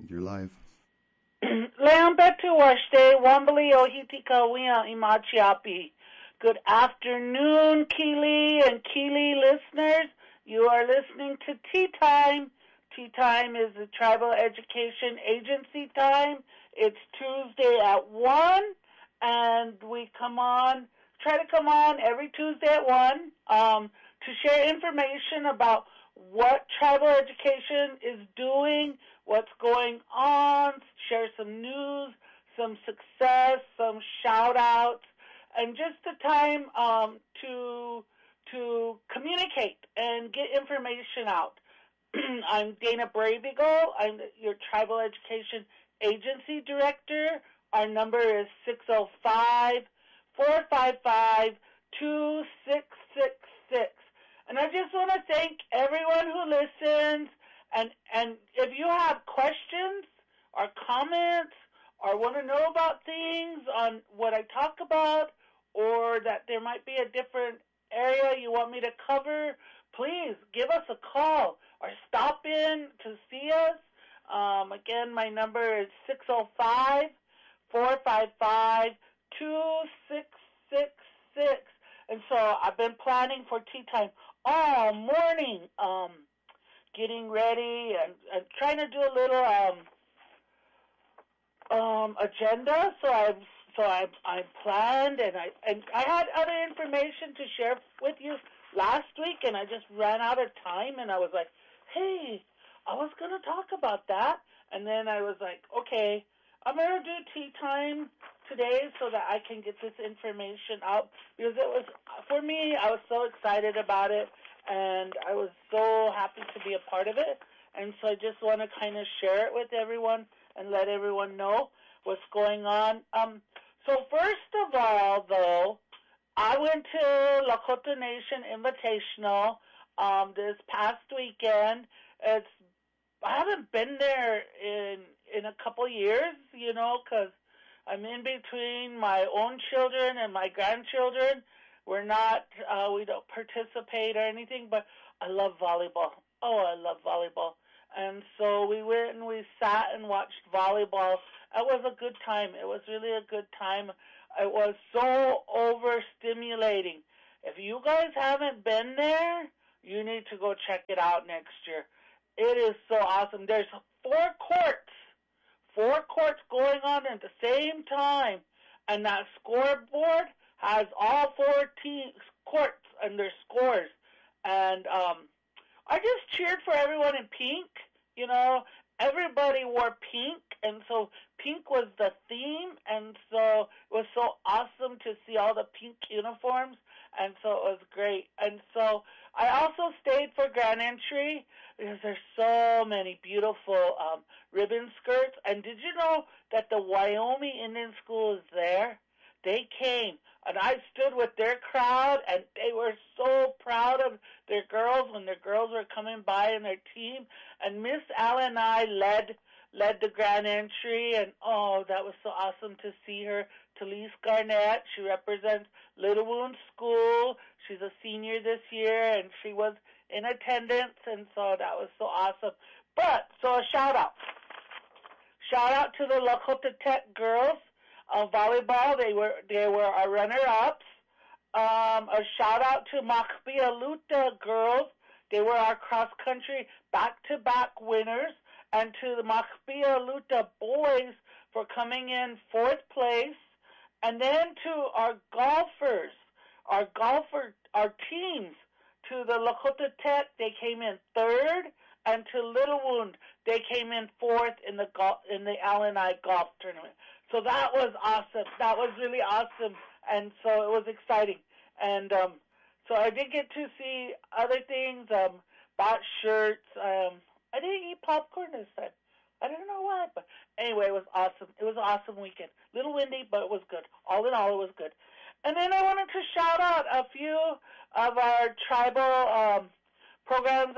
You're live. Leon Betu Washte, Wambali Ohitika Wia Imachiapi. Good afternoon, Keely and Keely listeners. You are listening to Tea Time. Tea Time is the Tribal Education Agency time. It's Tuesday at 1, and we try to come on every Tuesday at 1 to share information about what tribal education is doing, what's going on, share some news, some success, some shout-outs, and just the time to communicate and get information out. I'm Dana Bravigo. I'm your Tribal Education Agency Director. Our number is 605-455-2666. And I just want to thank everyone who listens. And if you have questions or comments or want to know about things on what I talk about, or that there might be a different area you want me to cover, please give us a call or stop in to see us. Again, my number is 605-455-2666. And so I've been planning for Tea Time all morning, getting ready and trying to do a little agenda. So I've planned, and I had other information to share with you last week, and I just ran out of time, and I was like, hey, I was going to talk about that, and then I was like, okay, I'm going to do Tea Time today so that I can get this information out, because it was, for me, I was so excited about it, and I was so happy to be a part of it, and so I just want to kind of share it with everyone and let everyone know what's going on. So first of all, though, I went to Lakota Nation Invitational this past weekend. I haven't been there in a couple years, because I'm in between my own children and my grandchildren. We don't participate or anything, but I love volleyball. Oh, I love volleyball. And so we went and we sat and watched volleyball. It was a good time. It was really a good time. It was so overstimulating. If you guys haven't been there, you need to go check it out next year. It is so awesome. There's four courts going on at the same time, and that scoreboard has all four courts and their scores. And I just cheered for everyone in pink. Everybody wore pink, and so pink was the theme, and so it was so awesome to see all the pink uniforms, and so it was great. And so I also stayed for Grand Entry because there's so many beautiful ribbon skirts. And did you know that the Wyoming Indian School is there? They came, and I stood with their crowd, and they were so proud of their girls when their girls were coming by and their team. And Miss Allen and I led the Grand Entry, and oh, that was so awesome to see her. Talise Garnett, she represents Little Wound School. She's a senior this year, and she was in attendance, and so that was so awesome. So a shout out to the Lakota Tech girls. Volleyball, they were our runner-ups. A shout-out to Makbia Luta girls. They were our cross-country back-to-back winners. And to the Makbia Luta boys for coming in fourth place. And then to our golfers, our teams. To the Lakota Tech, they came in third. And to Little Wound, they came in fourth in the Allen I golf tournament. So that was awesome. That was really awesome. And so it was exciting. And so I did get to see other things, bought shirts. I didn't eat popcorn this time. I don't know why, but anyway, it was awesome. It was an awesome weekend. A little windy, but it was good. All in all, it was good. And then I wanted to shout out a few of our tribal programs.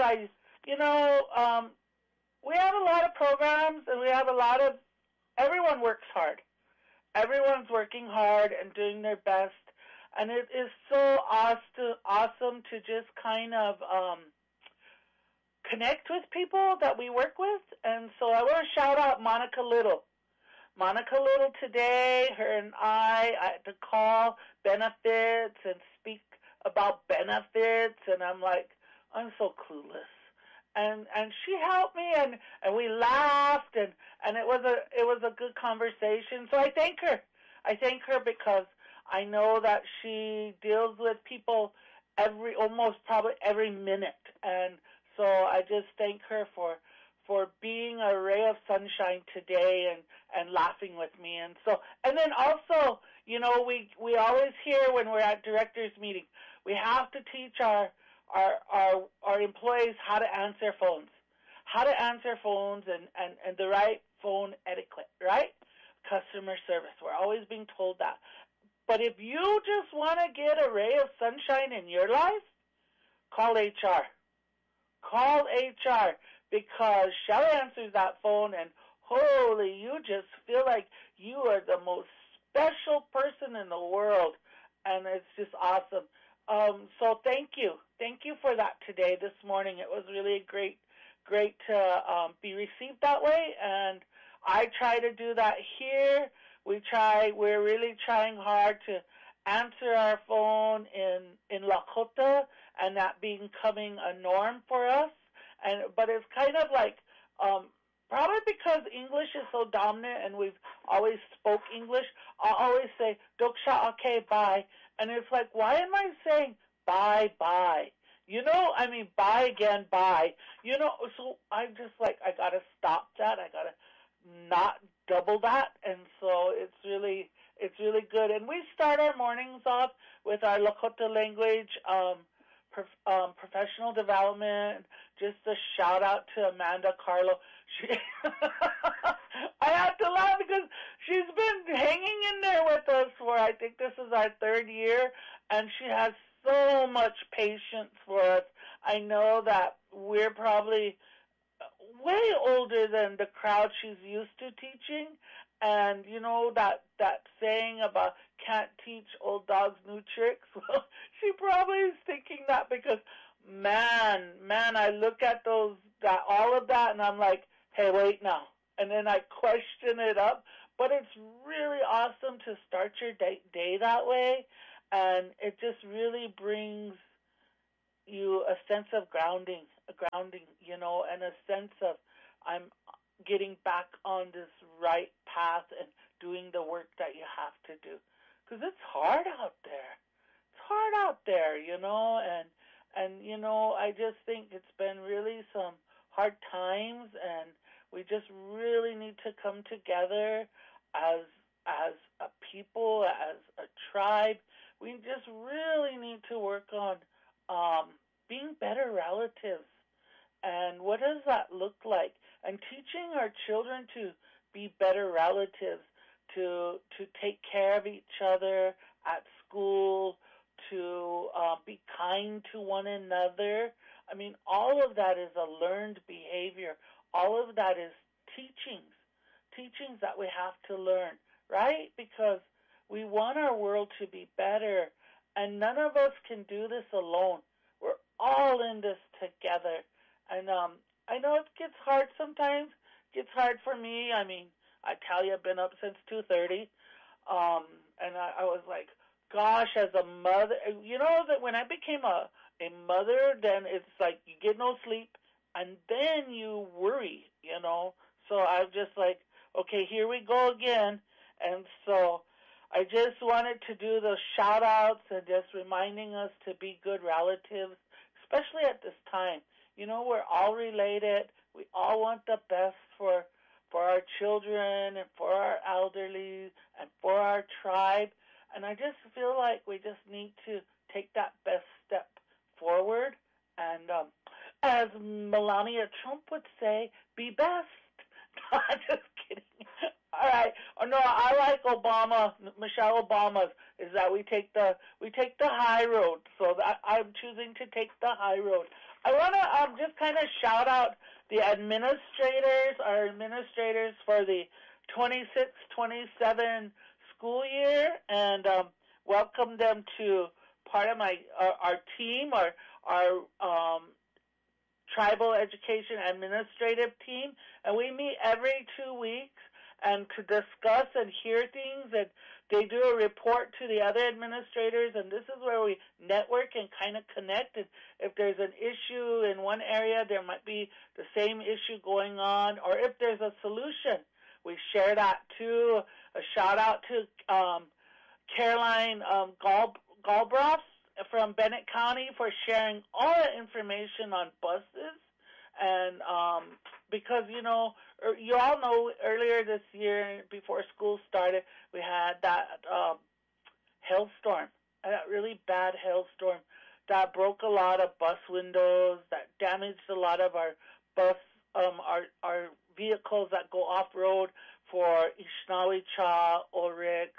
We have a lot of programs, and we have everyone works hard. Everyone's working hard and doing their best, and it is so awesome to just kind of connect with people that we work with. And And so I want to shout out Monica Little. Monica Little today, her and I had to call benefits and speak about benefits, and I'm like, I'm so clueless. And she helped me, and we laughed, and it was a good conversation. So I thank her. I thank her because I know that she deals with people almost probably every minute, and so I just thank her for being a ray of sunshine today and laughing with me. And then also, we always hear when we're at directors meeting, we have to teach our employees how to answer phones and the right phone etiquette, right? Customer service. We're always being told that. But if you just want to get a ray of sunshine in your life, call HR. Call HR, because Shelley answers that phone and holy, you just feel like you are the most special person in the world, and it's just awesome. So thank you. Thank you for that today, this morning. It was really great to be received that way, and I try to do that here. We're really trying hard to answer our phone in Lakota, and that becoming a norm for us. But it's kind of like, probably because English is so dominant and we've always spoke English, I'll always say, Doksha, okay, bye. And it's like, why am I saying bye? Bye again, bye. So I'm just like, I got to stop that. I got to not double that. And so it's really good. And we start our mornings off with our Lakota language, professional development. Just a shout out to Amanda Carlo. I have to laugh because she's been hanging in there with us for, I think this is our third year, and she has so much patience for us. I know that we're probably way older than the crowd she's used to teaching, and that saying about can't teach old dogs new tricks. Well, she probably is thinking that because man, I look at all of that, and I'm like, hey, wait now, and then I question it up. But it's really awesome to start your day that way, and it just really brings you a sense of grounding, and a sense of I'm getting back on this right path and doing the work that you have to do. Because it's hard out there. And I just think it's been really some hard times, and we just really need to come together as a people, as a tribe. We just really need to work on being better relatives. And what does that look like? And teaching our children to be better relatives, to take care of each other at school, to be kind to one another. I mean, all of that is a learned behavior. All of that is teachings that we have to learn, right? Because we want our world to be better, and none of us can do this alone. We're all in this together. And I know it gets hard sometimes. It gets hard for me. I mean, I tell you, I've been up since 2:30, and I was like, gosh, as a mother, that when I became a mother, then it's like you get no sleep, and then you worry, So I'm just like, okay, here we go again. And so I just wanted to do those shout-outs and just reminding us to be good relatives, especially at this time. We're all related. We all want the best for our children and for our elderly and for our tribe. And I just feel like we just need to take that best step forward. And as Melania Trump would say, be best. I'm just kidding. All right. Oh, no, I like Michelle Obama's, is that we take the high road. So that I'm choosing to take the high road. I want to just kind of shout out our administrators for the 26-27 school year, and welcome them to part of our team, our Tribal Education Administrative Team, and we meet every 2 weeks and to discuss and hear things, and they do a report to the other administrators, and this is where we network and kind of connect. And if there's an issue in one area, there might be the same issue going on, or if there's a solution, we share that too. A shout out to Caroline Galbraith from Bennett County for sharing all the information on buses. And because, you all know earlier this year, before school started, we had that hailstorm, that really bad hailstorm that broke a lot of bus windows, that damaged a lot of our bus, our vehicles that go off-road for Ishnawicha, Oryx,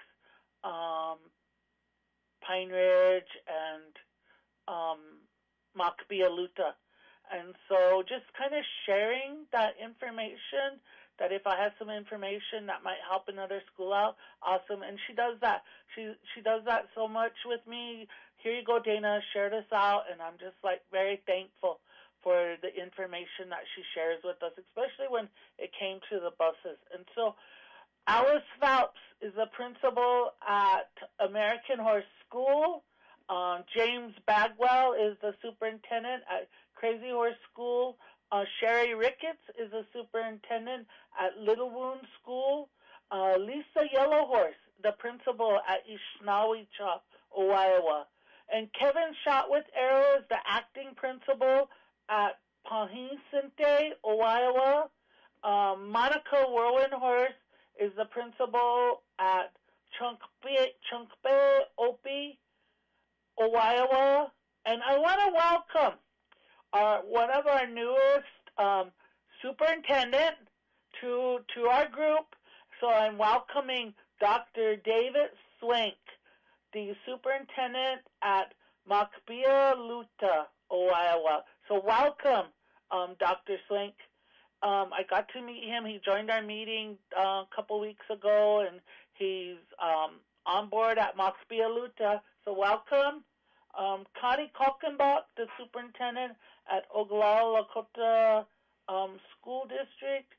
Pine Ridge, and Macbea-Luta. And so just kind of sharing that information, that if I have some information that might help another school out, awesome. And she does that. She does that so much with me. Here you go, Dana, share this out. And I'm just very thankful for the information that she shares with us, especially when it came to the buses. And so Alice Phelps is the principal at American Horse School. James Bagwell is the superintendent at Crazy Horse School. Sherry Ricketts is the superintendent at Little Wound School. Lisa Yellowhorse, the principal at Ishnawicha, Iowa. And Kevin Shotwith Arrow is the acting principal at Pahinsinte, Iowa. Monica Whirlwind-Horse is the principal at Chunkpe, Opie, Iowa. And I want to welcome one of our newest superintendent to our group. So I'm welcoming Dr. David Swank, the superintendent at Macbea-Luta, Iowa. So welcome, Dr. Swank. I got to meet him. He joined our meeting a couple weeks ago, and he's on board at Macbea-Luta. So welcome. Connie Kalkenbach, the superintendent at Oglala Lakota School District.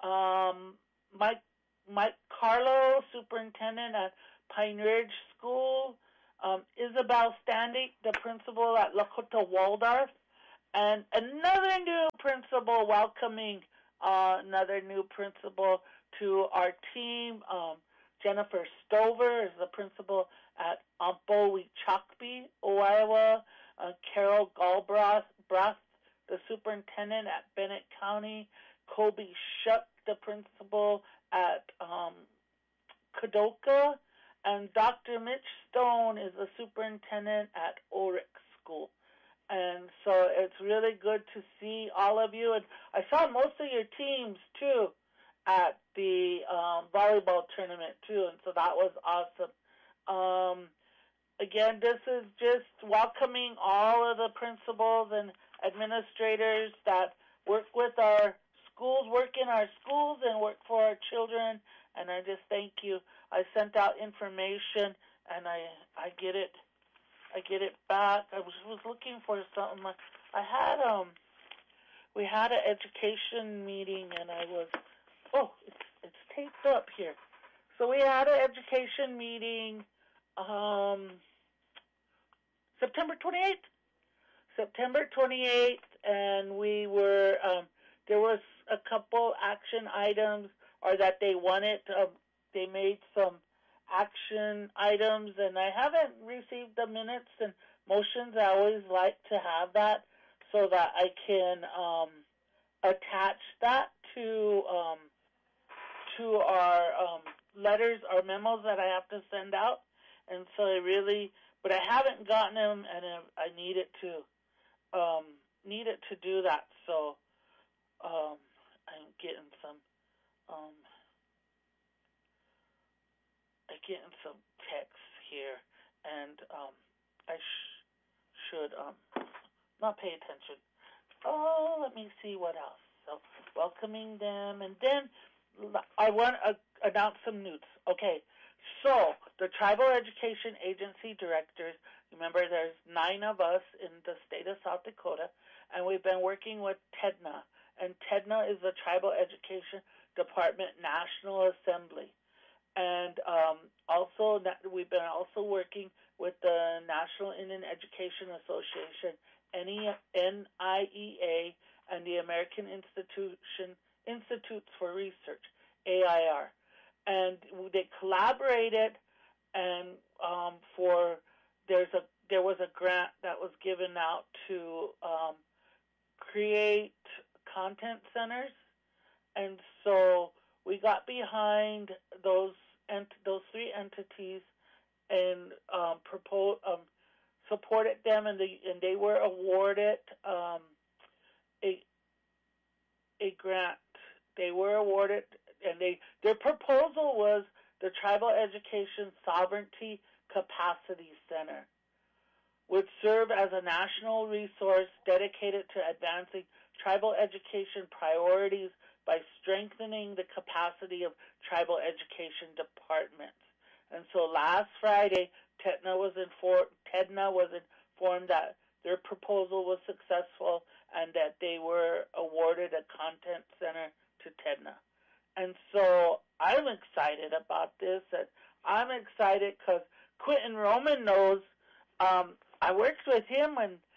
Mike Carlo, superintendent at Pine Ridge School. Isabel Standick, the principal at Lakota Waldorf. And another new principal, welcoming another new principal to our team. Jennifer Stover is the principal at Ampo-Wichakpi, Iowa. Carol Galbraith, the superintendent at Bennett County. Kobe Shuck, the principal at Kadoka. And Dr. Mitch Stone is the superintendent at Oryx School. And so it's really good to see all of you. And I saw most of your teams, too, at the volleyball tournament, too. And so that was awesome. Again, this is just welcoming all of the principals and administrators that work with our schools, work in our schools, and work for our children. And I just thank you. I sent out information, and I get it. I get it back. I was looking for something. We had an education meeting, and it's taped up here. So we had an education meeting September 28th. September 28th, and we were, there was a couple action items, or that they wanted, they made some action items, and I haven't received the minutes and motions. I always like to have that so that I can attach that to our letters or memos that I have to send out. And so but I haven't gotten them, and I needed to do that. So I'm getting some text here, and I should not pay attention. Oh, let me see what else. So welcoming them, and then I want to announce some news. Okay, so the Tribal Education Agency directors Remember, there's 9 of us in the state of South Dakota, and we've been working with TEDNA. And TEDNA is the Tribal Education Department National Assembly. And also, we've been also working with the National Indian Education Association, NIEA, and the American Institutes for Research, AIR. And they collaborated, and there was a grant that was given out to create content centers, and so we got behind those 3 entities and supported them, and they were awarded a grant. They were awarded, and their proposal was the Tribal Education Sovereignty Capacity Center would serve as a national resource dedicated to advancing tribal education priorities by strengthening the capacity of tribal education departments. And so last Friday, TEDNA was informed that their proposal was successful and that they were awarded a content center to TEDNA. And so I'm excited about this, and I'm excited because Quentin Roman knows. I worked with him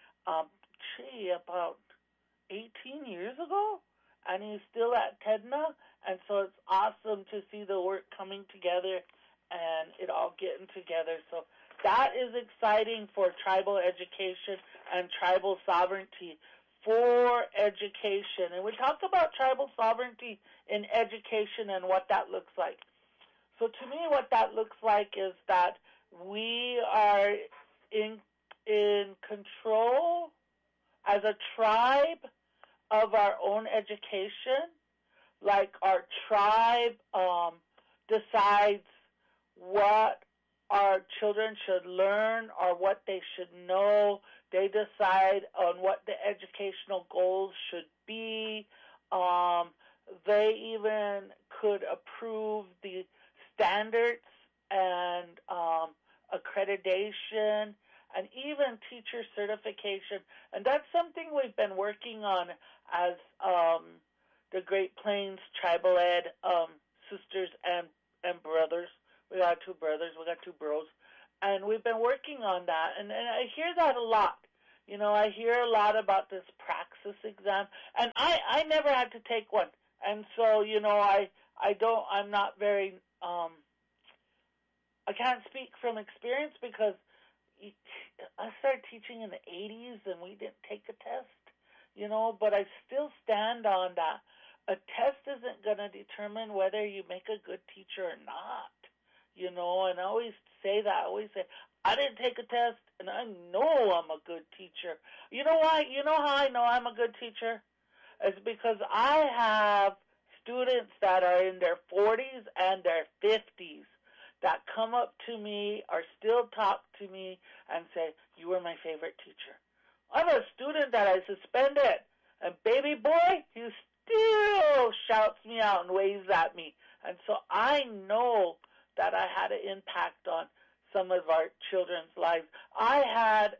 about 18 years ago, and he's still at TEDNA, and so it's awesome to see the work coming together and it all getting together. So that is exciting for tribal education and tribal sovereignty for education. And we talk about tribal sovereignty in education and what that looks like. So to me, what that looks like is that we are in control as a tribe of our own education. Like our tribe decides what our children should learn or what they should know. They decide on what the educational goals should be. They even could approve the standards and accreditation and even teacher certification. And that's something we've been working on as the Great Plains Tribal Ed sisters and brothers. We got 2 brothers, we got 2 bros. And we've been working on that. And I hear that a lot. You know, I hear a lot about this praxis exam. And I never had to take one. And so, you know, I'm not very, I can't speak from experience because I started teaching in the 80s and we didn't take a test, you know, but I still stand on that. A test isn't going to determine whether you make a good teacher or not, you know, and I always say that. I always say, I didn't take a test and I know I'm a good teacher. You know why? You know how I know I'm a good teacher? It's because I have students that are in their 40s and their 50s that come up to me or still talk to me and say, you were my favorite teacher. I have a student that I suspended, and baby boy, he still shouts me out and waves at me. And so I know that I had an impact on some of our children's lives. I had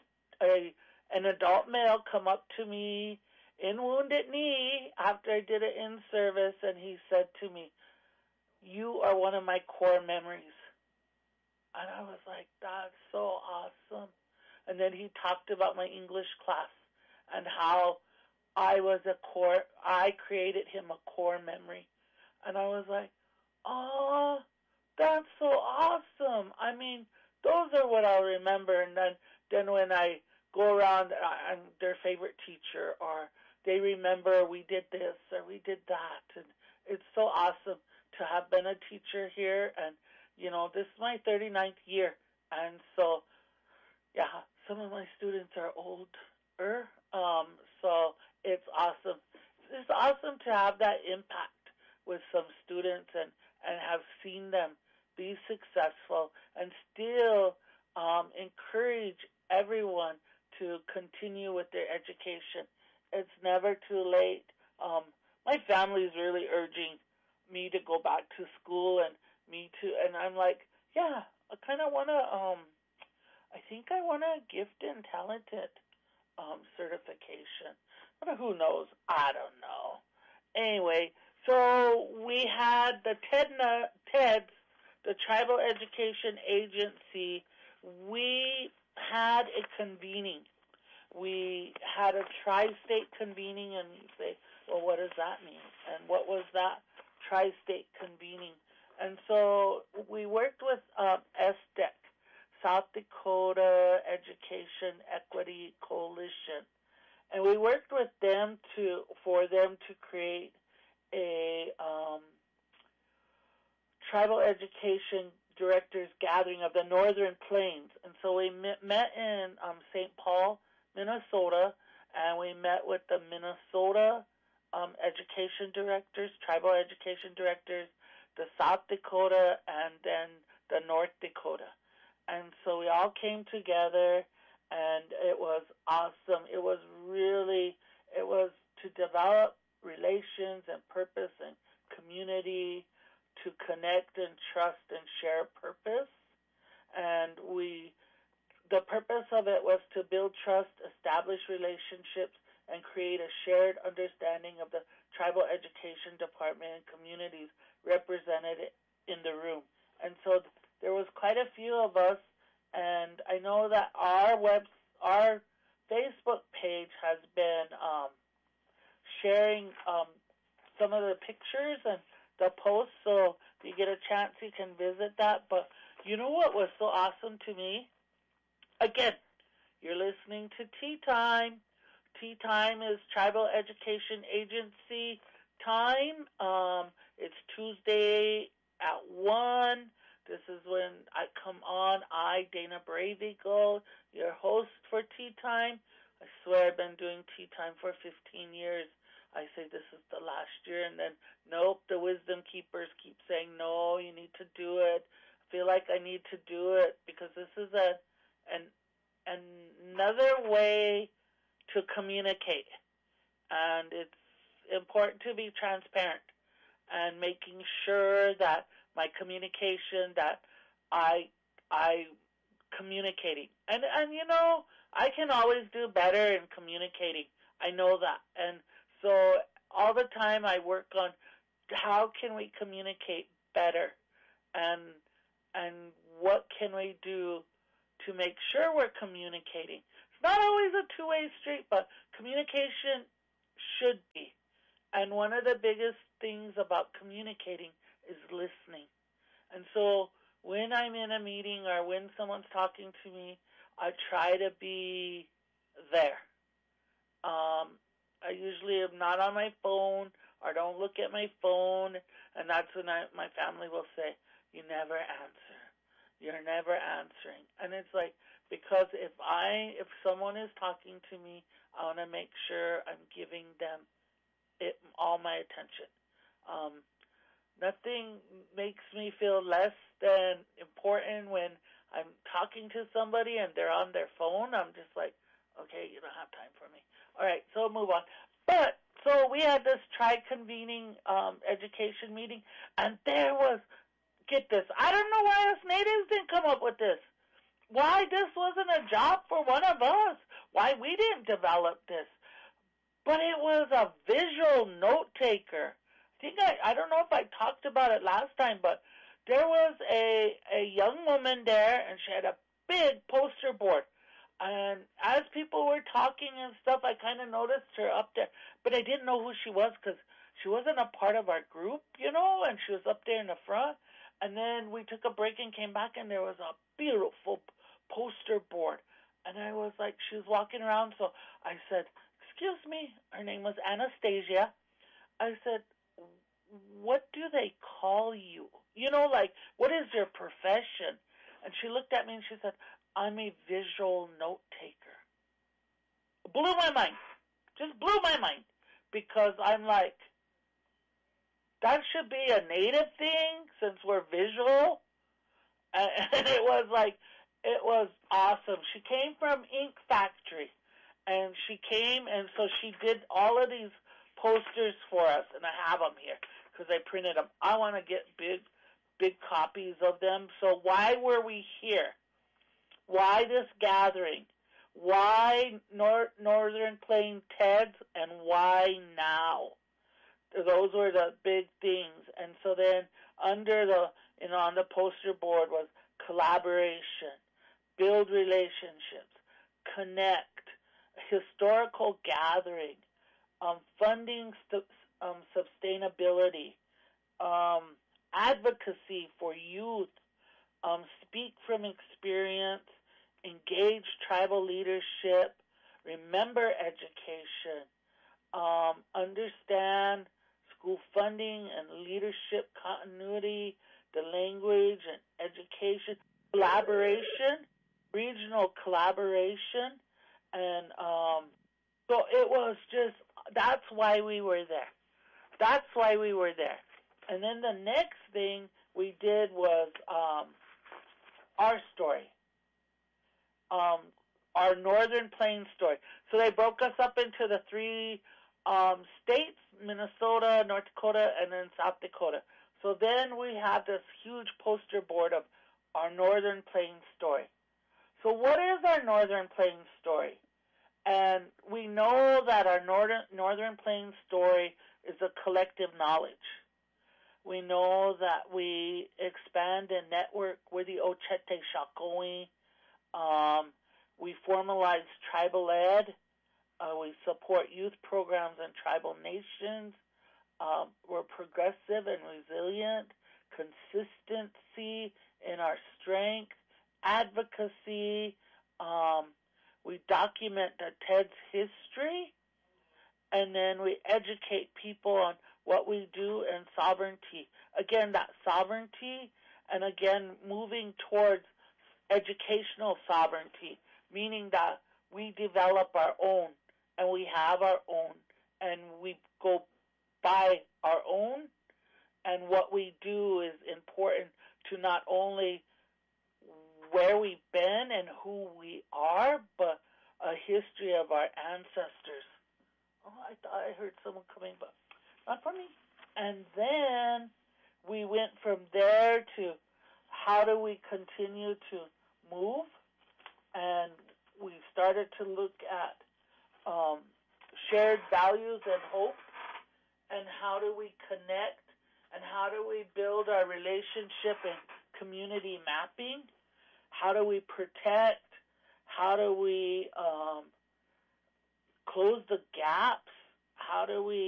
an adult male come up to me in Wounded Knee after I did it in service, and he said to me, you are one of my core memories. And I was like, that's so awesome. And then he talked about my English class and how I created him a core memory. And I was like, oh, that's so awesome. I mean, those are what I'll remember. And then when I go around, I'm their favorite teacher, or they remember we did this or we did that. And it's so awesome to have been a teacher here, and, you know, this is my 39th year, and so, yeah, some of my students are older, so it's awesome. It's awesome to have that impact with some students and have seen them be successful and still encourage everyone to continue with their education. It's never too late. My family is really urging me to go back to school and me to, and I'm like, yeah, I kind of want to I think I won a gifted and talented certification. But who knows? I don't know. Anyway, so we had the TEDS, the Tribal Education Agency. We had a convening. We had a tri-state convening, and you say, well, what does that mean? And what was that tri-state convening? And so we worked with SDEC, South Dakota Education Equity Coalition, and we worked with them for them to create a tribal education directors gathering of the Northern Plains. And so we met in St. Paul, Minnesota, and we met with the Minnesota education directors, tribal education directors, the South Dakota, and then the North Dakota. And so we all came together, and it was awesome. It was to develop relations and purpose and community, to connect and trust and share purpose. And the purpose of it was to build trust, establish relationships, and create a shared understanding of the tribal education department and communities represented in the room. And so there was quite a few of us, and I know that our Facebook page has been sharing some of the pictures and the posts, so if you get a chance, you can visit that. But you know what was so awesome to me? Again, you're listening to Tea Time. Tea Time is Tribal Education Agency time. It's Tuesday at 1. This is when I come on. Dana Brave Eagle, your host for Tea Time. I swear I've been doing Tea Time for 15 years. I say this is the last year, and then, nope, the wisdom keepers keep saying, no, you need to do it. I feel like I need to do it because this is another way to communicate. And it's important to be transparent and making sure that my communication, that I communicating. And you know, I can always do better in communicating. I know that. And so all the time I work on how can we communicate better, and what can we do to make sure we're communicating. It's not always a two-way street, but communication should be. And one of the biggest things about communicating is listening. And so when I'm in a meeting or when someone's talking to me, I try to be there. I usually am not on my phone or don't look at my phone, and that's when my family will say, you never answer. You're never answering. And it's like, because if someone is talking to me, I want to make sure I'm giving them all my attention. Nothing makes me feel less than important when I'm talking to somebody and they're on their phone. I'm just like, okay, you don't have time for me. All right, so move on. But so we had this tri-convening education meeting, and there was, get this, I don't know why us natives didn't come up with this. Why this wasn't a job for one of us. Why we didn't develop this. But it was a visual note taker. I don't know if I talked about it last time, but there was a young woman there, and she had a big poster board. And as people were talking and stuff, I kind of noticed her up there. But I didn't know who she was because she wasn't a part of our group, you know, and she was up there in the front. And then we took a break and came back, and there was a beautiful poster board. And I was like, she was walking around, so I said, excuse me. Her name was Anastasia. I said, what do they call you? You know, like, what is your profession? And she looked at me and she said, I'm a visual note taker. Blew my mind. Just blew my mind. Because I'm like, that should be a native thing since we're visual. And it was awesome. She came from Ink Factory. And she came, and so she did all of these posters for us. And I have them here because I printed them. I want to get big copies of them. So why were we here? Why this gathering? Why Northern Plains TEDs, and why now? Those were the big things. And so then under on the poster board was collaboration, build relationships, connect, historical gathering, funding sustainability, advocacy for youth, speak from experience, engage tribal leadership, remember education, understand school funding and leadership continuity, the language and education, collaboration, regional collaboration, and so it was just, that's why we were there. That's why we were there. And then the next thing we did was our story, our Northern Plains story. So they broke us up into the three states, Minnesota, North Dakota, and then South Dakota. So then we had this huge poster board of our Northern Plains story. So what is our Northern Plains story? And we know that our Northern Plains story is a collective knowledge. We know that we expand and network with the Ochete Shakowee. We formalize tribal ed. We support youth programs in tribal nations. We're progressive and resilient. Consistency in our strength. Advocacy. We document the TED's history. And then we educate people on what we do and sovereignty. Again, that sovereignty, and again, moving towards educational sovereignty, meaning that we develop our own, and we have our own, and we go by our own, and what we do is important to not only where we've been and who we are, but a history of our ancestors. Oh, I thought I heard someone coming, but not for me. And then we went from there to how do we continue to move, and we started to look at shared values and hope, and how do we connect, and how do we build our relationship and community mapping, how do we protect, how do we close the gaps, how do we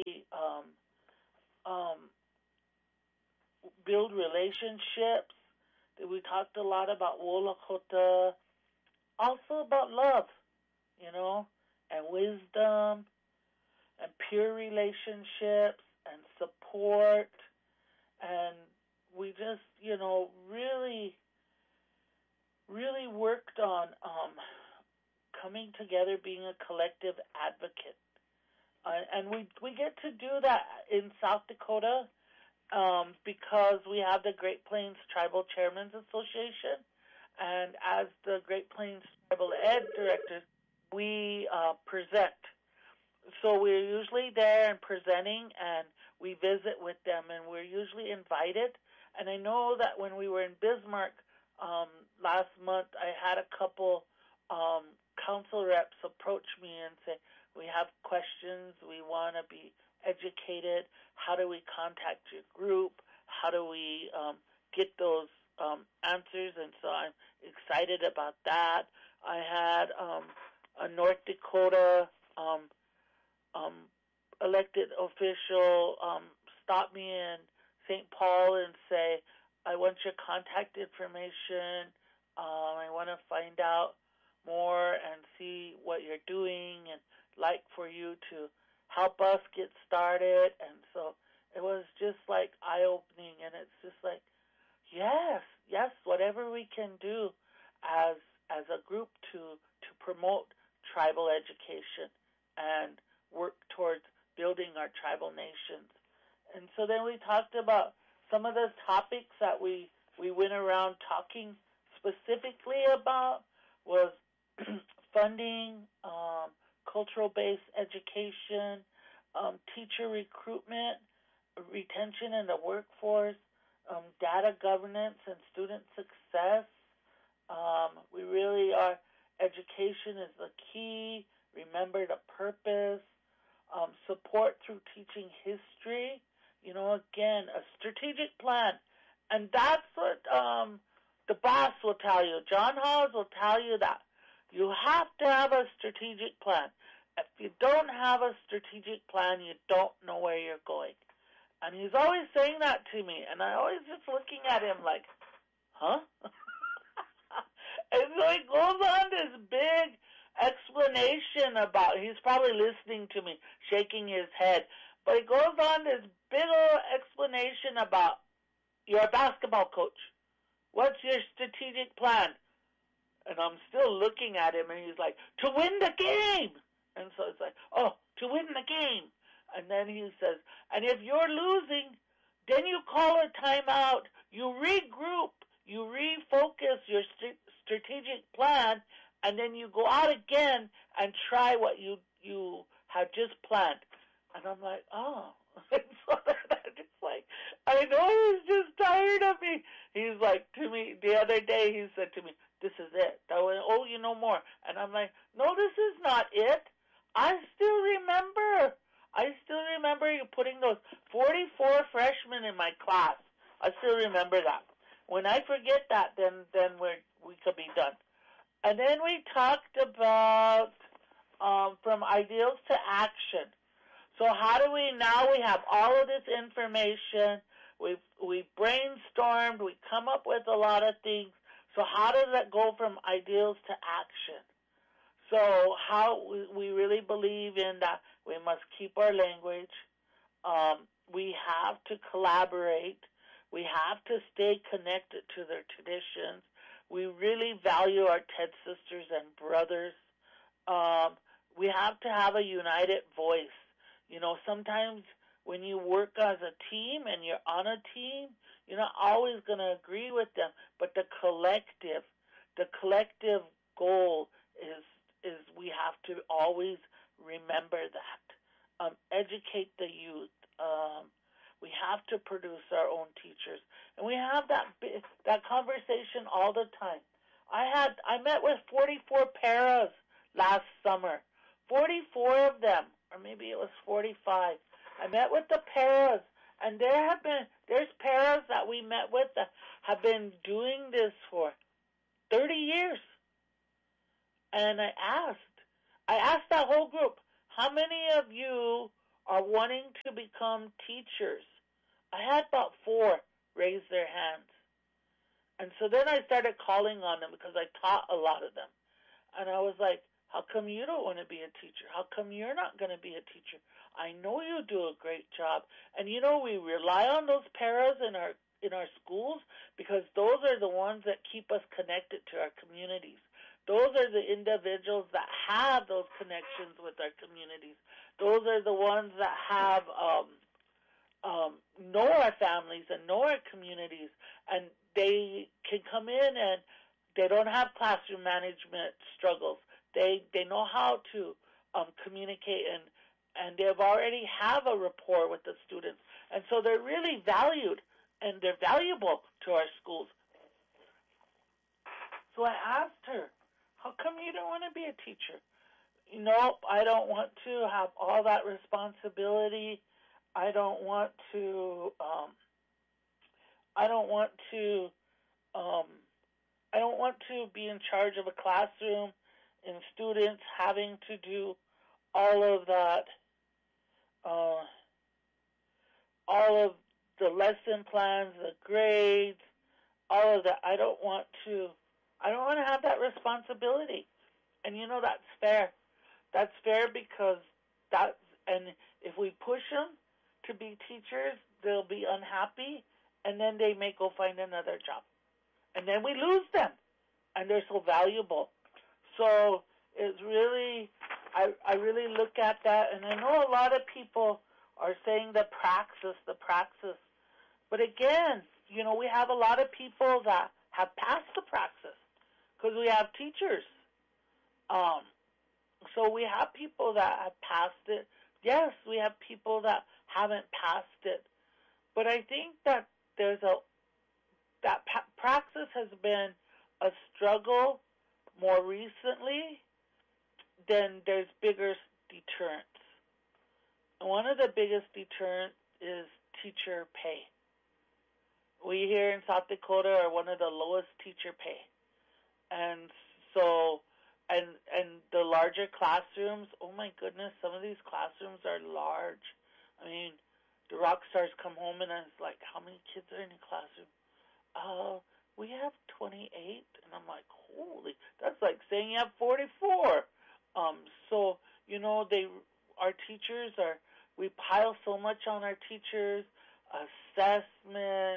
build relationships. We talked a lot about Wolakota, also about love, and wisdom, and peer relationships, and support, and we just, really, really worked on coming together, being a collective advocate. And we get to do that in South Dakota because we have the Great Plains Tribal Chairmen's Association, and as the Great Plains Tribal Ed Directors, we present. So we're usually there and presenting, and we visit with them, and we're usually invited. And I know that when we were in Bismarck last month, I had a couple council reps approach me and say, we have questions, we want to be educated, how do we contact your group, how do we get those answers, and so I'm excited about that. I had a North Dakota elected official stop me in St. Paul and say, I want your contact information, I want to find out more and see what you're doing and like for you to help us get started. And so it was just like eye-opening, and it's just like, yes, whatever we can do as a group to promote tribal education and work towards building our tribal nations. And so then we talked about some of the topics that we went around talking specifically about was funding, cultural-based education, teacher recruitment, retention in the workforce, data governance and student success, We really are. Education is the key. Remember the purpose. Support through teaching history. Again, a strategic plan. And that's what the boss will tell you. John Hawes will tell you that. You have to have a strategic plan. If you don't have a strategic plan, you don't know where you're going. And he's always saying that to me. And I always just looking at him like, huh? And so he goes on this big explanation about, he's probably listening to me, shaking his head, but he goes on this big old explanation about, you're a basketball coach. What's your strategic plan? And I'm still looking at him, and he's like, to win the game. And so it's like, oh, to win the game. And then he says, and if you're losing, then you call a timeout, you regroup, you refocus your strategic plan, and then you go out again and try what you had just planned. And I'm like, oh. And so then I'm just like, I know he's just tired of me. He's like to me, the other day he said to me, this is it. I went, oh, you know more. And I'm like, no, this is not it. I still remember you putting those 44 freshmen in my class. I still remember that. When I forget that, then we could be done. And then we talked about from ideals to action. So how do we have all of this information? We've brainstormed. We come up with a lot of things. So how does that go from ideals to action? So how we really believe in that we must keep our language. We have to collaborate. We have to stay connected to their traditions. We really value our TED sisters and brothers. We have to have a united voice. Sometimes when you work as a team and you're on a team, you're not always going to agree with them. But the collective goal is we have to always remember that. Educate the youth. We have to produce our own teachers, and we have that conversation all the time. I met with 44 paras last summer, 44 of them, or maybe it was 45. I met with the paras, and there's paras that we met with that have been doing this for 30 years. And I asked that whole group, how many of you are wanting to become teachers? I had about 4 raise their hands. And so then I started calling on them because I taught a lot of them. And I was like, how come you don't want to be a teacher? How come you're not going to be a teacher? I know you do a great job. And we rely on those paras in our schools because those are the ones that keep us connected to our communities. Those are the individuals that have those connections with our communities. Those are the ones that have know our families and know our communities, and they can come in and they don't have classroom management struggles. They know how to communicate, and they've already have a rapport with the students, and so they're really valued and they're valuable to our schools. So I asked her, how come you don't want to be a teacher? Nope, I don't want to have all that responsibility. I don't want to be in charge of a classroom and students having to do all of that, all of the lesson plans, the grades, all of that. I don't want to have that responsibility. And that's fair. That's fair because and if we push them to be teachers, they'll be unhappy, and then they may go find another job. And then we lose them, and they're so valuable. So it's really, I really look at that, and I know a lot of people are saying the praxis. But again, we have a lot of people that have passed the praxis because we have teachers. So we have people that have passed it. Yes, we have people that haven't passed it. But I think that praxis has been a struggle more recently, then there's bigger deterrence. And one of the biggest deterrents is teacher pay. We here in South Dakota are one of the lowest teacher pay. And so, and the larger classrooms, oh my goodness, some of these classrooms are large. I mean, the rock stars come home and it's like, how many kids are in the classroom? We have 28. And I'm like, holy, that's like saying you have 44. So, you know, our teachers we pile so much on our teachers, assessment,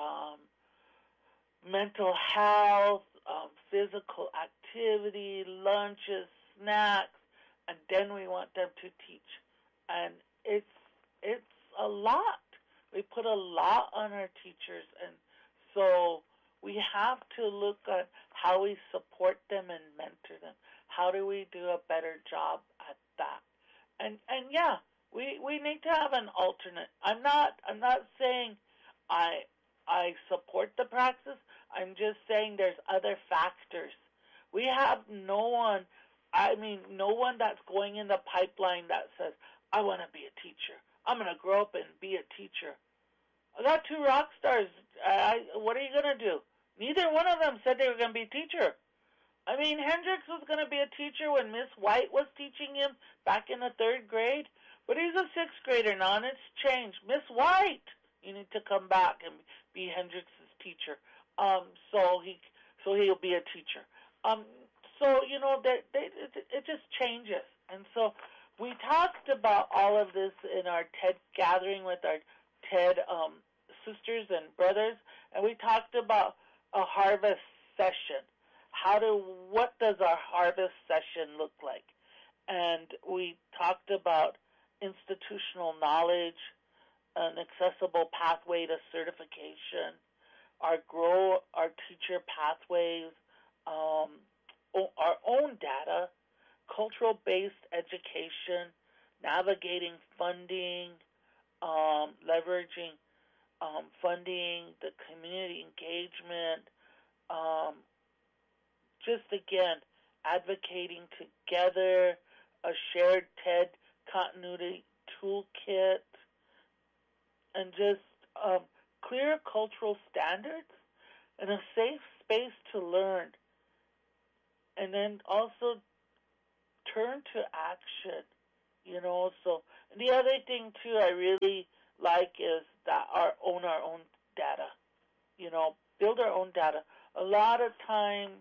mental health, physical activity, lunches, snacks, and then we want them to teach. And it's a lot. We put a lot on our teachers, and so we have to look at how we support them and mentor them. How do we do a better job at that? And yeah, we need to have an alternate. I'm not saying I support the praxis. I'm just saying there's other factors. We have no one that's going in the pipeline that says, I want to be a teacher. I'm going to grow up and be a teacher. I got two rock stars. What are you going to do? Neither one of them said they were going to be a teacher. I mean, Hendrix was going to be a teacher when Miss White was teaching him back in the 3rd grade, but he's a 6th grader now, and it's changed. Miss White, you need to come back and be Hendrix's teacher. So he'll be a teacher. So you know that it just changes, and so we talked about all of this in our TED gathering with our TED sisters and brothers, and we talked about a harvest session. What does our harvest session look like? And we talked about institutional knowledge, an accessible pathway to certification, our teacher pathways, our own data, cultural-based education, navigating funding, leveraging funding, the community engagement, just again, advocating together, a shared TED continuity toolkit, and just clear cultural standards and a safe space to learn. And then also turn to action, you know. So the other thing too I really like is that our own data, you know, build our own data. A lot of times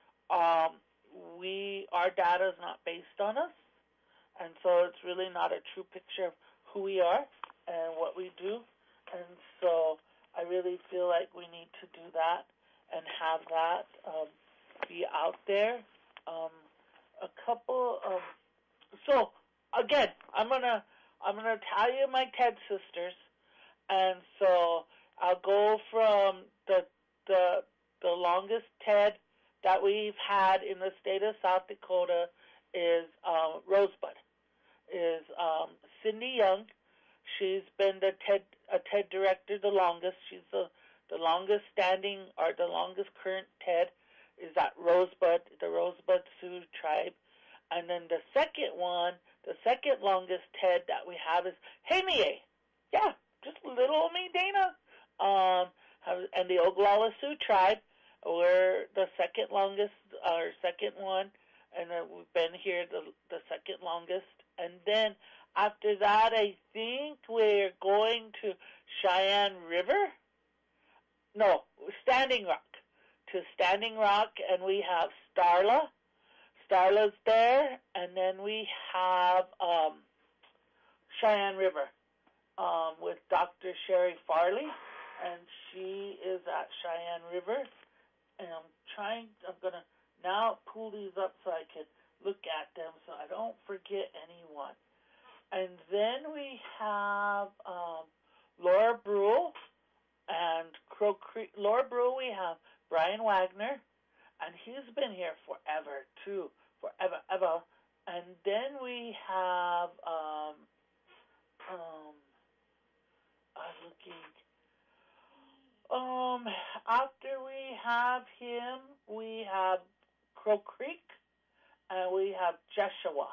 our data is not based on us, and so it's really not a true picture of who we are and what we do. And so I really feel like we need to do that and have that be out there. A couple of so again, I'm gonna tell you my TED sisters, and so I'll go from the longest TED that we've had in the state of South Dakota is Rosebud, is Cindy Young. She's been a TED director the longest. She's the longest standing or the longest current TED is at Rosebud, the Rosebud Sioux tribe. And then the second longest TED that we have is Hey Me. Yeah, just little old me, Dana. And the Oglala Sioux tribe. We're the second longest, or second one, and we've been here the second longest. And then after that, I think we're going to Cheyenne River. No, Standing Rock. To Standing Rock, and we have Starla. Starla's there, and then we have Cheyenne River with Dr. Sherry Farley, and she is at Cheyenne River. And I'm going to now pull these up so I can look at them so I don't forget anyone. And then we have Laura Brule and Crow Creek. Laura Brule, we have Brian Wagner, and he's been here forever, too. Forever. And then we have, I'm looking, after we have him. We have Crow Creek, and we have Jeshua.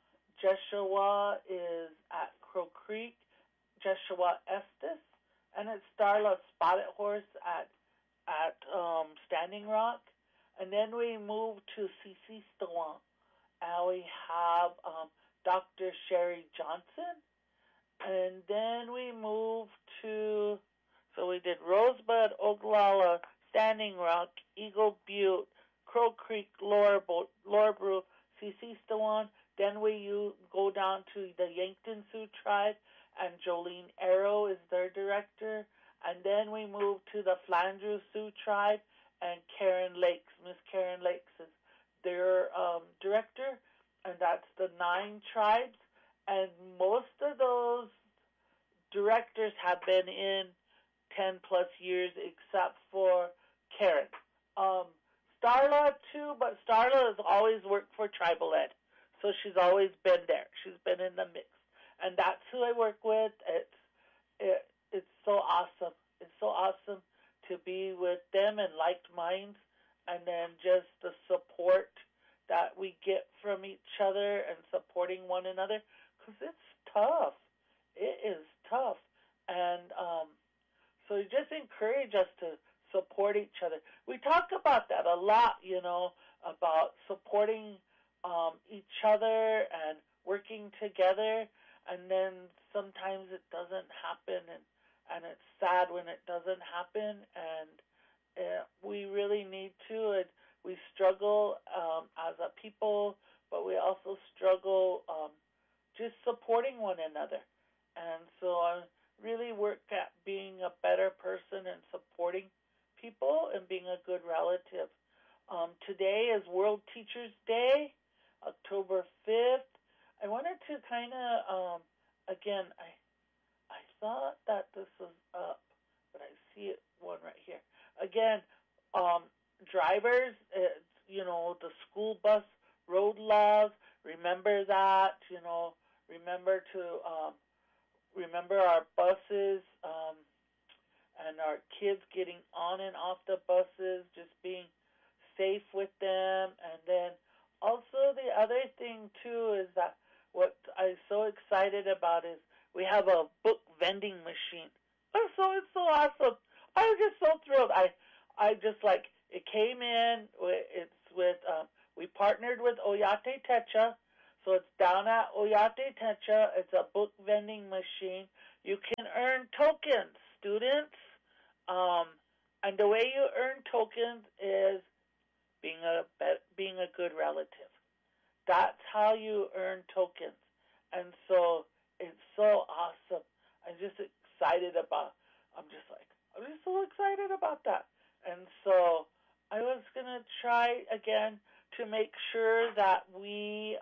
Jeshua is at Crow Creek, Jeshua Estes, and it's Starla Spotted Horse at Standing Rock. And then we move to CC Stewan, and we have Dr. Sherry Johnson. And then we move to, so we did Rosebud, Oglala, Standing Rock, Eagle Butte, Crow Creek, Laura Brew, CC Stewan. Then we go down to the Yankton Sioux Tribe, and Jolene Arrow is their director. And then we move to the Flandreau Sioux Tribe, and Karen Lakes. Miss Karen Lakes is their director, and that's the 9 tribes. And most of those directors have been in 10 plus years, except for Karen. Starla too, but Starla has always worked for Tribal Ed, so she's always been there. She's been in the mix, and that's who I work with. It's so awesome. It's so awesome to be with them and like minds, and then just the support that we get from each other and supporting one another, because it's tough. It is tough. And so just encourage us to support each other. We talk about that a lot, about supporting each other and working together, and then sometimes it doesn't happen, and it's sad when it doesn't happen, and we really need to. And we struggle as a people, but we also struggle just supporting one another. And so I really work at being a better person and supporting people and being a good relative. Today is World Teachers Day, October 5th. I wanted to kind of, again, I thought that this was up, but I see it one right here. Again, drivers, the school bus road laws, remember that, remember to remember our buses and our kids getting on and off the buses, just being safe with them. And then also the other thing, too, is that what I'm so excited about is we have a book vending machine. So it's so awesome. I was just so thrilled. I just it came in. It's with we partnered with Oyate Techa, so it's down at Oyate Techa. It's a book vending machine. You can earn tokens, students, and the way you earn tokens is being a good relative. That's how you earn tokens, and so it's so awesome. I'm just excited about. I'm just so excited about that. And so I was going to try again to make sure that we,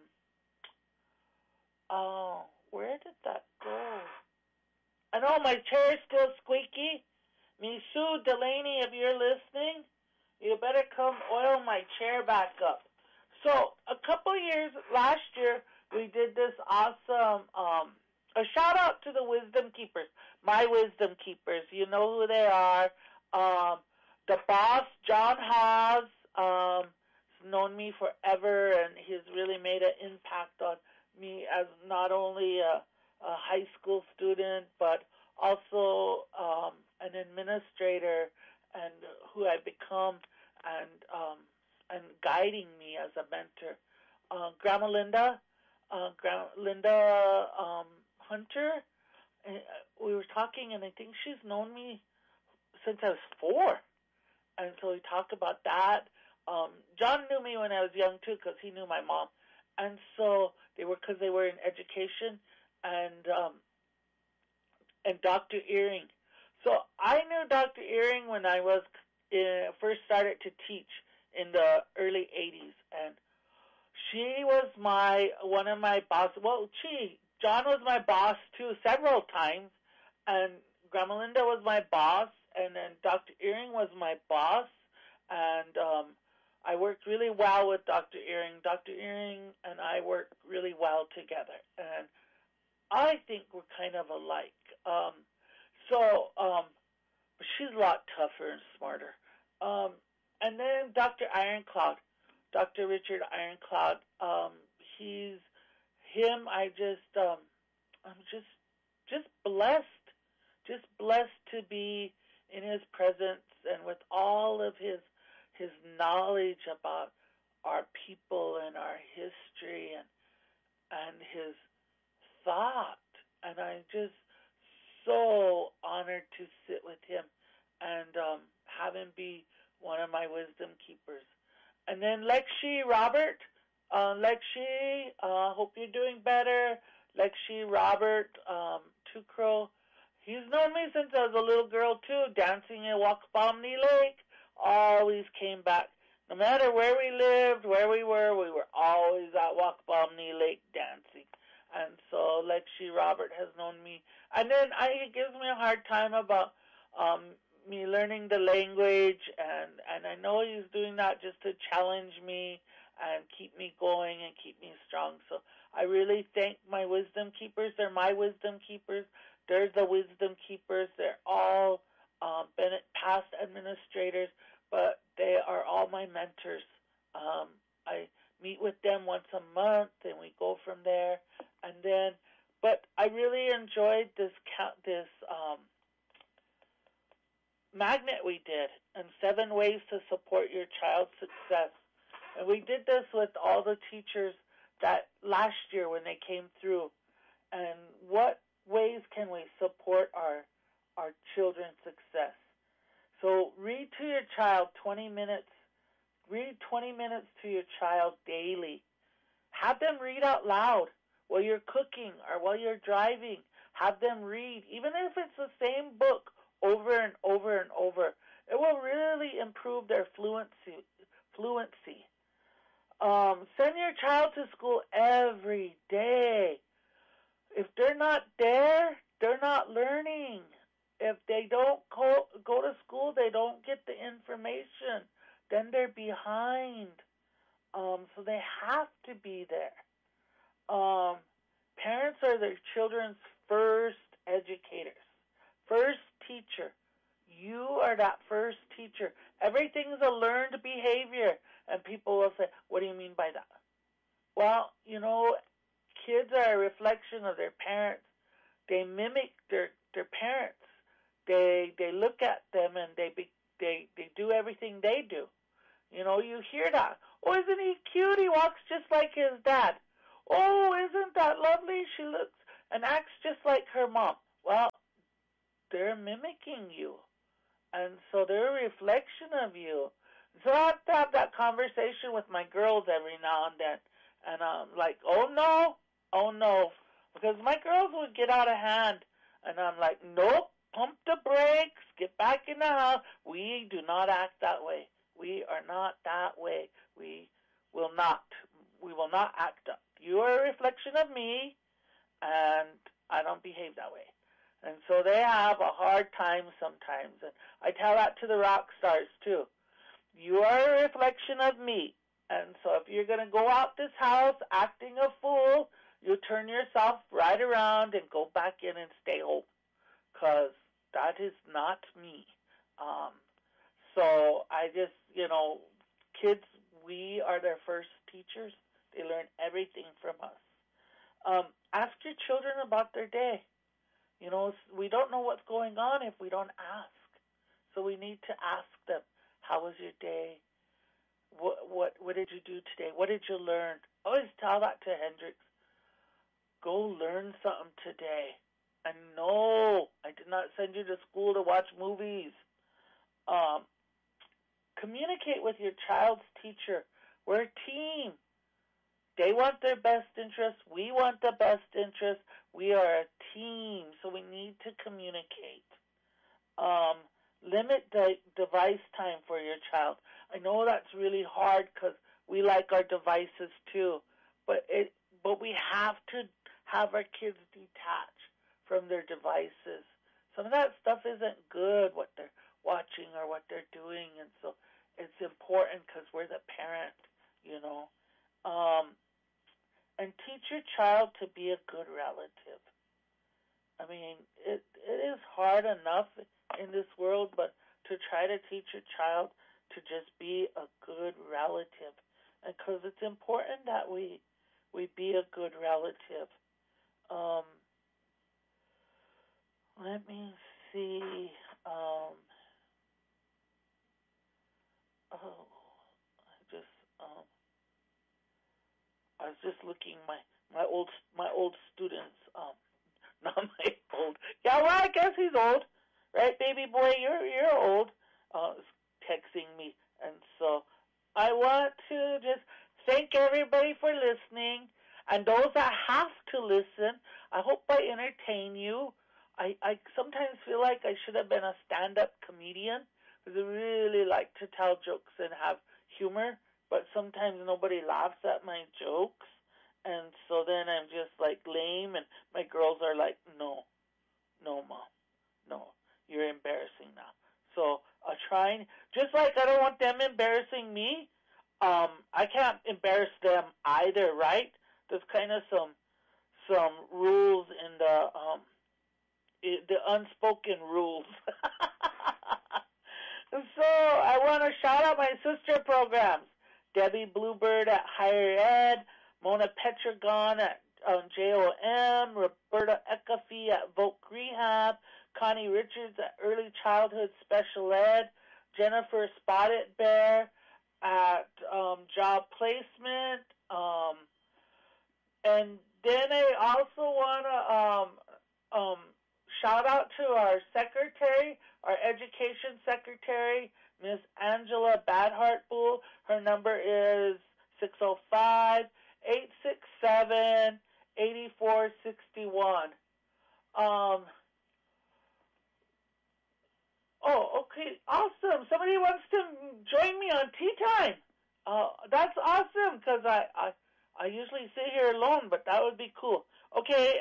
where did that go? I know my chair is still squeaky. Miss Sue Delaney, if you're listening, you better come oil my chair back up. So a couple years, last year, we did this awesome, a shout out to the Wisdom Keepers, my Wisdom Keepers. You know who they are. The boss, John Haas, has known me forever, and he's really made an impact on me as not only a high school student, but also an administrator, and who I've become, and guiding me as a mentor. Grandma Linda Hunter, we were talking, and I think she's known me since I was 4. And so we talked about that. John knew me when I was young, too, because he knew my mom. And so because they were in education, and Dr. Earring. So I knew Dr. Earring when I was first started to teach in the early 80s. And she was one of my bosses. Well, John was my boss, too, several times. And Grandma Linda was my boss. And then Dr. Earring was my boss. And I worked really well with Dr. Earring. Dr. Earring and I work really well together. And I think we're kind of alike. But she's a lot tougher and smarter. Um, and then Dr. Ironcloud, Dr. Richard Ironcloud. He's him. I'm just blessed to be in his presence and with all of his knowledge about our people and our history and his thought. And I'm just so honored to sit with him and have him be one of my wisdom keepers. And then Lexi Robert. Lexi, hope you're doing better. Lexi Robert Tukro. He's known me since I was a little girl, too, dancing in Wakpamni Lake. Always came back. No matter where we lived, where we were always at Wakpamni Lake dancing. And so Lexi Robert has known me. And then he gives me a hard time about me learning the language, and I know he's doing that just to challenge me and keep me going and keep me strong. So I really thank my wisdom keepers. They're my wisdom keepers. They're the wisdom keepers. They're all been past administrators, but they are all my mentors. I meet with them once a month, and we go from there. And then, but I really enjoyed this magnet we did, and 7 ways to support your child's success. And we did this with all the teachers that last year when they came through. And what ways can we support our children's success? So read to your child 20 minutes. Read 20 minutes to your child daily. Have them read out loud while you're cooking or while you're driving. Have them read, even if it's the same book over and over and over. It will really improve their fluency. Send your child to school every day. If they're not there, they're not learning. If they don't go to school, they don't get the information. Then they're behind. So they have to be there. Parents are their children's first educators, first teacher. You are that first teacher. Everything's a learned behavior. And people will say, what do you mean by that? Well, kids are a reflection of their parents. They mimic their parents. They look at them and they do everything they do. You hear that. Oh, isn't he cute? He walks just like his dad. Oh, isn't that lovely? She looks and acts just like her mom. Well, they're mimicking you. And so they're a reflection of you. So I have to have that conversation with my girls every now and then. And I'm like, oh no. Because my girls would get out of hand. And I'm like, nope, pump the brakes, get back in the house. We do not act that way. We are not that way. We will not act up. You are a reflection of me, and I don't behave that way. And so they have a hard time sometimes. And I tell that to the rock stars, too. You are a reflection of me. And so if you're going to go out this house acting a fool, you turn yourself right around and go back in and stay home. Because that is not me. So I just, kids, we are their first teachers. They learn everything from us. Ask your children about their day. We don't know what's going on if we don't ask. So we need to ask them, how was your day? What did you do today? What did you learn? I always tell that to Hendrix. Go learn something today. And no, I did not send you to school to watch movies. Communicate with your child's teacher. We're a team. They want their best interest. We want the best interest. We are a team, so we need to communicate. Limit the device time for your child. I know that's really hard because we like our devices too, but we have to have our kids detach from their devices. Some of that stuff isn't good, what they're watching or what they're doing, and so it's important because we're the parent, and teach your child to be a good relative. I mean, it is hard enough in this world, but to try to teach your child to just be a good relative, because it's important that we be a good relative. Let me see. Oh, um, I was just looking my old students. Not my old. Yeah, well, I guess he's old, right, baby boy? You're old. Is texting me, and so I want to just thank everybody for listening, and those that have to listen. I hope I entertain you. I sometimes feel like I should have been a stand-up comedian, because I really like to tell jokes and have humor, but sometimes nobody laughs at my jokes. And so then I'm just like lame, and my girls are like, no, mom, no, you're embarrassing now. So trying, just like I don't want them embarrassing me, I can't embarrass them either, right? There's kind of some rules in the unspoken rules. So I want to shout out my sister programs: Debbie Bluebird at Higher Ed, Mona Petragon at JOM, Roberta Ecafee at Voc Rehab, Connie Richards at Early Childhood Special Ed, Jennifer Spotted Bear at Job Placement, and then I also want to shout out to our secretary, our education secretary, Miss Angela Badhart-Bull. Her number is 605-867-8461. Oh, okay, awesome. Somebody wants to join me on tea time. That's awesome, because I usually sit here alone, but that would be cool. Okay,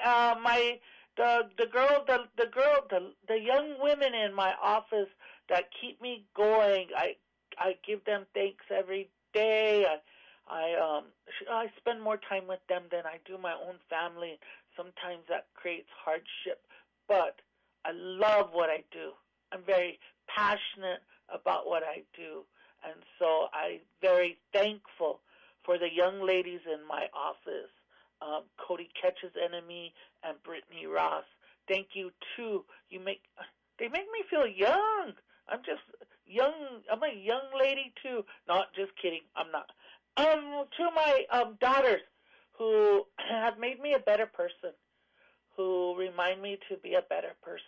the young women in my office that keep me going, I give them thanks every day. I spend more time with them than I do my own family. Sometimes that creates hardship, but I love what I do. I'm very passionate about what I do, and so I'm very thankful for the young ladies in my office, Cody Ketch's Enemy and Brittany Ross. Thank you too. They make me feel young. I'm just young. I'm a young lady too. Not just kidding. I'm not. To my daughters, who have made me a better person, who remind me to be a better person.